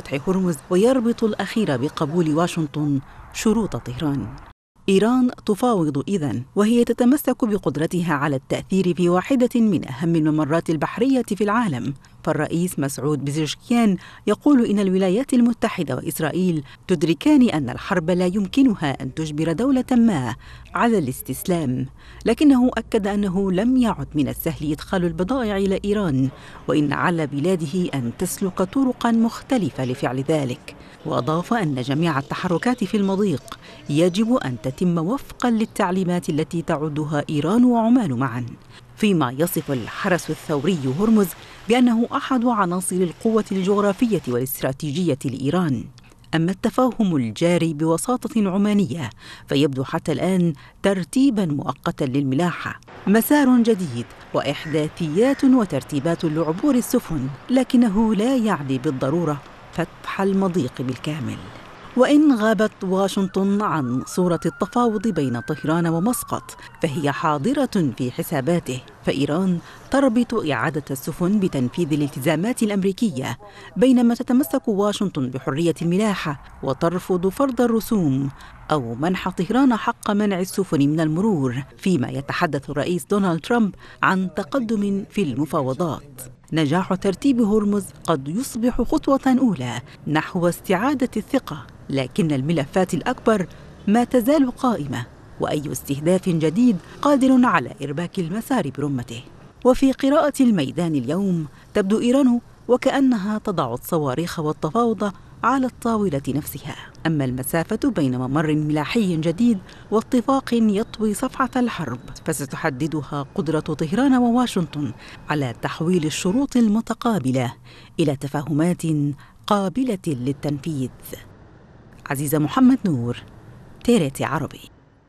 فتح هرمز ويربط الأخير بقبول واشنطن شروط طهران. إيران تفاوض إذن، وهي تتمسك بقدرتها على التأثير في واحدة من أهم الممرات البحرية في العالم. فالرئيس مسعود بزشكيان يقول إن الولايات المتحدة وإسرائيل تدركان أن الحرب لا يمكنها أن تجبر دولة ما على الاستسلام، لكنه أكد أنه لم يعد من السهل إدخال البضائع إلى إيران، وإن على بلاده أن تسلك طرقاً مختلفة لفعل ذلك. وأضاف أن جميع التحركات في المضيق يجب أن تتم وفقاً للتعليمات التي تعدها إيران وعمان معاً، فيما يصف الحرس الثوري هرمز بأنه أحد عناصر القوة الجغرافية والاستراتيجية لإيران. أما التفاهم الجاري بوساطة عمانية فيبدو حتى الآن ترتيباً مؤقتاً للملاحة، مسار جديد وإحداثيات وترتيبات لعبور السفن، لكنه لا يعني بالضرورة فتح المضيق بالكامل. وإن غابت واشنطن عن صورة التفاوض بين طهران ومسقط فهي حاضرة في حساباته، فإيران تربط إعادة السفن بتنفيذ الالتزامات الأمريكية، بينما تتمسك واشنطن بحرية الملاحة وترفض فرض الرسوم أو منح طهران حق منع السفن من المرور، فيما يتحدث الرئيس دونالد ترامب عن تقدم في المفاوضات. نجاح ترتيب هرمز قد يصبح خطوة أولى نحو استعادة الثقة، لكن الملفات الأكبر ما تزال قائمة، وأي استهداف جديد قادر على إرباك المسار برمته. وفي قراءة الميدان اليوم تبدو إيران وكأنها تضع الصواريخ والتفاوض على الطاولة نفسها، أما المسافة بين ممر ملاحي جديد واتفاق يطوي صفحة الحرب فستحددها قدرة طهران وواشنطن على تحويل الشروط المتقابلة إلى تفاهمات قابلة للتنفيذ. عزيزة محمد نور، تيريتي عربي.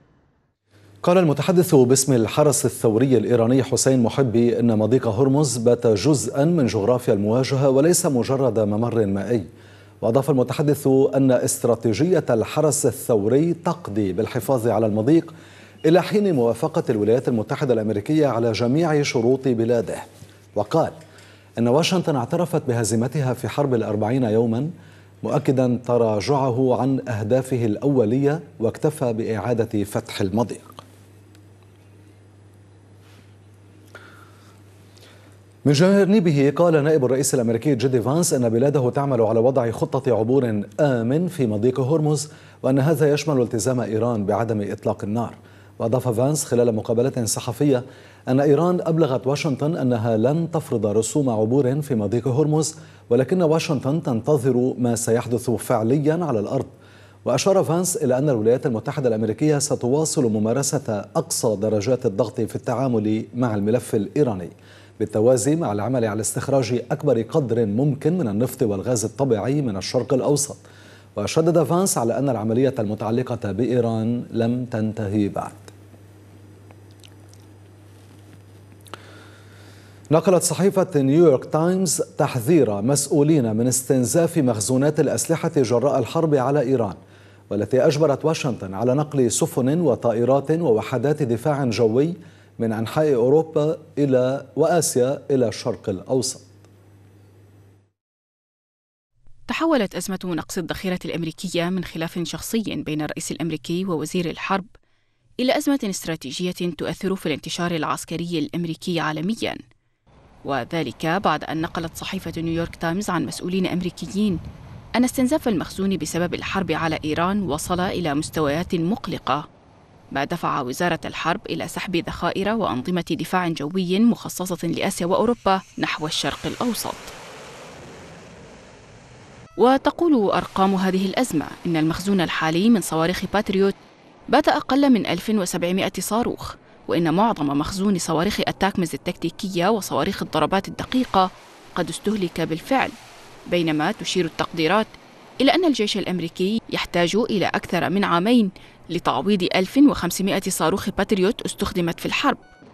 قال المتحدث باسم الحرس الثوري الإيراني حسين محبي إن مضيق هرمز بات جزءاً من جغرافيا المواجهة وليس مجرد ممر مائي. وأضاف المتحدث أن استراتيجية الحرس الثوري تقضي بالحفاظ على المضيق إلى حين موافقة الولايات المتحدة الأمريكية على جميع شروط بلاده. وقال أن واشنطن اعترفت بهزيمتها في حرب 40 يوماً، مؤكداً تراجعه عن أهدافه الأولية واكتفى بإعادة فتح المضيق. من جانبه قال نائب الرئيس الأمريكي جيدي فانس أن بلاده تعمل على وضع خطة عبور آمن في مضيق هرمز، وأن هذا يشمل التزام إيران بعدم إطلاق النار. وأضاف فانس خلال مقابلة صحفية أن إيران أبلغت واشنطن أنها لن تفرض رسوم عبور في مضيق هرمز، ولكن واشنطن تنتظر ما سيحدث فعليا على الأرض. وأشار فانس إلى أن الولايات المتحدة الأمريكية ستواصل ممارسة أقصى درجات الضغط في التعامل مع الملف الإيراني، بالتوازي مع العمل على استخراج أكبر قدر ممكن من النفط والغاز الطبيعي من الشرق الأوسط. وشدد فانس على أن العملية المتعلقة بإيران لم تنتهي بعد. نقلت صحيفة نيويورك تايمز تحذير مسؤولين من استنزاف مخزونات الأسلحة جراء الحرب على إيران، والتي أجبرت واشنطن على نقل سفن وطائرات ووحدات دفاع جوي من أنحاء أوروبا وآسيا إلى الشرق الأوسط. تحولت أزمة نقص الذخيرة الأمريكية من خلاف شخصي بين الرئيس الأمريكي ووزير الحرب إلى أزمة استراتيجية تؤثر في الانتشار العسكري الأمريكي عالمياً، وذلك بعد أن نقلت صحيفة نيويورك تايمز عن مسؤولين أمريكيين أن استنزاف المخزون بسبب الحرب على إيران وصل إلى مستويات مقلقة، ما دفع وزارة الحرب إلى سحب ذخائر وأنظمة دفاع جوي مخصصة لآسيا وأوروبا نحو الشرق الأوسط. وتقول أرقام هذه الأزمة إن المخزون الحالي من صواريخ باتريوت بات أقل من 1700 صاروخ، وإن معظم مخزون صواريخ التاكمز التكتيكية وصواريخ الضربات الدقيقة قد استهلك بالفعل، بينما تشير التقديرات إلى أن الجيش الأمريكي يحتاج إلى أكثر من عامين لتعويض 1500 صاروخ باتريوت استخدمت في الحرب.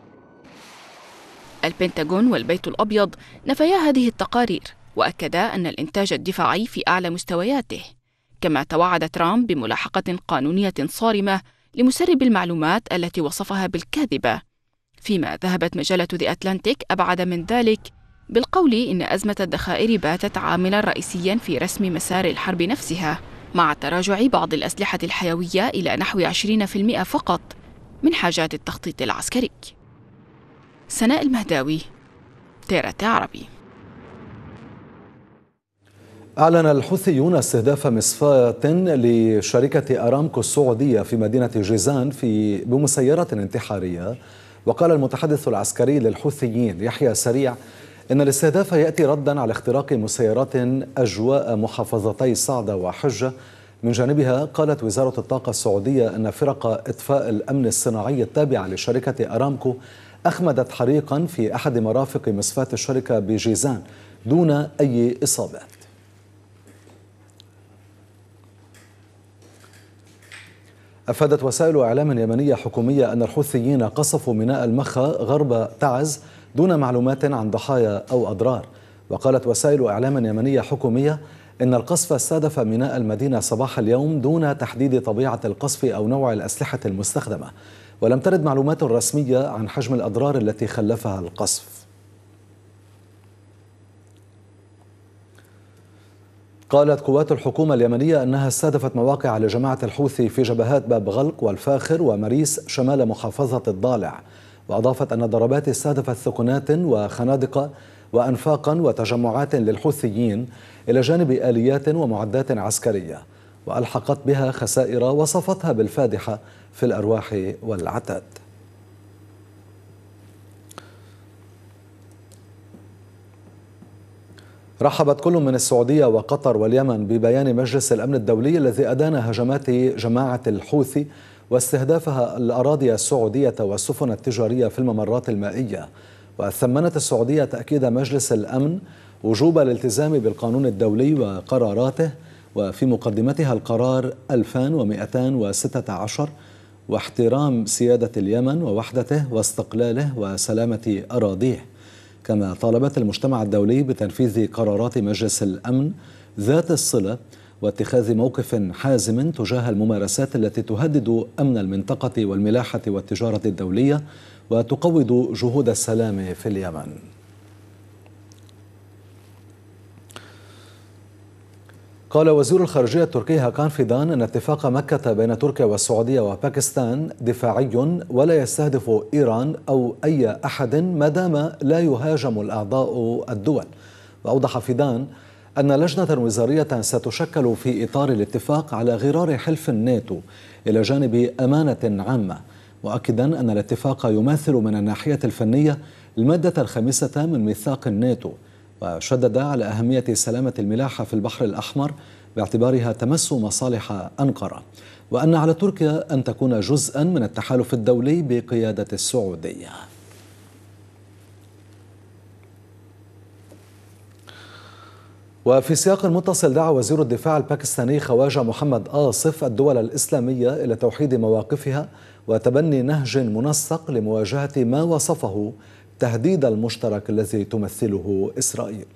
البنتاغون والبيت الأبيض نفيا هذه التقارير وأكدا أن الإنتاج الدفاعي في أعلى مستوياته، كما توعد ترامب بملاحقة قانونية صارمة لمسرب المعلومات التي وصفها بالكاذبة، فيما ذهبت مجلة The Atlantic أبعد من ذلك بالقول إن أزمة الذخائر باتت عاملاً رئيسياً في رسم مسار الحرب نفسها، مع تراجع بعض الأسلحة الحيوية إلى نحو 20% فقط من حاجات التخطيط العسكري. سناء المهداوي، TRT عربي. أعلن الحوثيون استهداف مصفاة لشركة أرامكو السعودية في مدينة جيزان بمسيرة انتحارية. وقال المتحدث العسكري للحوثيين يحيى سريع إن الاستهداف يأتي رداً على اختراق مسيرات أجواء محافظتي صعدة وحجة. من جانبها قالت وزارة الطاقة السعودية أن فرق إطفاء الأمن الصناعي التابعة لشركة أرامكو أخمدت حريقاً في أحد مرافق مصفاة الشركة بجيزان دون أي إصابات. أفادت وسائل إعلام يمنية حكومية أن الحوثيين قصفوا ميناء المخا غرب تعز دون معلومات عن ضحايا أو أضرار. وقالت وسائل إعلام يمنية حكومية إن القصف استهدف ميناء المدينة صباح اليوم دون تحديد طبيعة القصف أو نوع الأسلحة المستخدمة، ولم ترد معلومات رسمية عن حجم الأضرار التي خلفها القصف. قالت قوات الحكومة اليمنية أنها استهدفت مواقع لجماعة الحوثي في جبهات باب غلق والفاخر ومريس شمال محافظة الضالع. وأضافت أن الضربات استهدفت ثكنات وخنادق وأنفاقا وتجمعات للحوثيين إلى جانب آليات ومعدات عسكرية، وألحقت بها خسائر وصفتها بالفادحة في الأرواح والعتاد. رحبت كل من السعودية وقطر واليمن ببيان مجلس الأمن الدولي الذي أدان هجمات جماعة الحوثي واستهدافها الأراضي السعودية والسفن التجارية في الممرات المائية. وثمنت السعودية تأكيد مجلس الأمن وجوب الالتزام بالقانون الدولي وقراراته، وفي مقدمتها القرار 2216 واحترام سيادة اليمن ووحدته واستقلاله وسلامة أراضيه. كما طالبت المجتمع الدولي بتنفيذ قرارات مجلس الأمن ذات الصلة واتخاذ موقف حازم تجاه الممارسات التي تهدد أمن المنطقة والملاحة والتجارة الدولية وتقوض جهود السلام في اليمن. قال وزير الخارجية التركي هاكان فيدان أن اتفاق مكة بين تركيا والسعودية وباكستان دفاعي ولا يستهدف إيران أو أي أحد ما دام لا يهاجم الأعضاء الدول. وأوضح فيدان أن لجنة وزارية ستشكل في إطار الاتفاق على غرار حلف الناتو إلى جانب أمانة عامة، مؤكدا أن الاتفاق يماثل من الناحية الفنية المادة الخامسة من ميثاق الناتو، وشدد على أهمية سلامة الملاحة في البحر الأحمر باعتبارها تمس مصالح أنقرة، وأن على تركيا أن تكون جزءا من التحالف الدولي بقيادة السعودية. وفي سياق متصل دعا وزير الدفاع الباكستاني خواجة محمد آصف الدول الإسلامية إلى توحيد مواقفها وتبني نهج منسق لمواجهة ما وصفه تهديد المشترك الذي تمثله إسرائيل.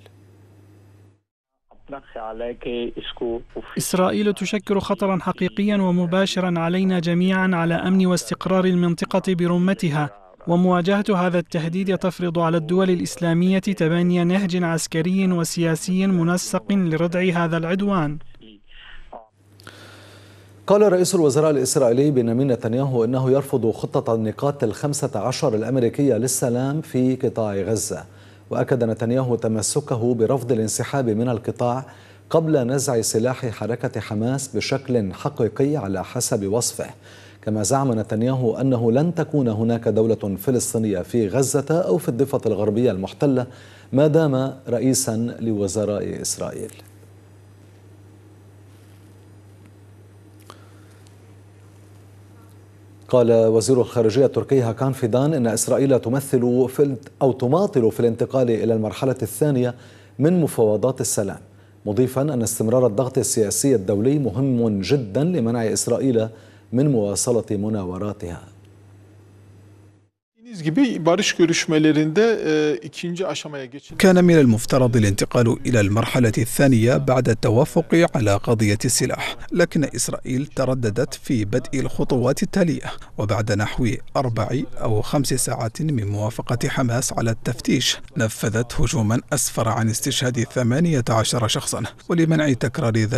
إسرائيل تشكل خطرا حقيقيا ومباشرا علينا جميعا على أمن واستقرار المنطقة برمتها، ومواجهة هذا التهديد تفرض على الدول الإسلامية تبني نهج عسكري وسياسي منسق لردع هذا العدوان. قال رئيس الوزراء الإسرائيلي بنيامين نتنياهو إنه يرفض خطة النقاط 15 الأمريكية للسلام في قطاع غزة، وأكد نتنياهو تمسكه برفض الانسحاب من القطاع قبل نزع سلاح حركة حماس بشكل حقيقي على حسب وصفه. كما زعم نتنياهو أنه لن تكون هناك دولة فلسطينية في غزة أو في الضفة الغربية المحتلة ما دام رئيسا لوزراء إسرائيل. قال وزير الخارجية التركي هاكان فيدان إن إسرائيل تماطل في الانتقال إلى المرحلة الثانية من مفاوضات السلام، مضيفا أن استمرار الضغط السياسي الدولي مهم جدا لمنع إسرائيل من مواصلة مناوراتها. كان من المفترض الانتقال إلى المرحلة الثانية بعد التوافق على قضية السلاح، لكن إسرائيل ترددت في بدء الخطوات التالية، وبعد نحو 4 أو 5 ساعات من موافقة حماس على التفتيش نفذت هجوما أسفر عن استشهاد 18 شخصا، ولمنع تكرار ذلك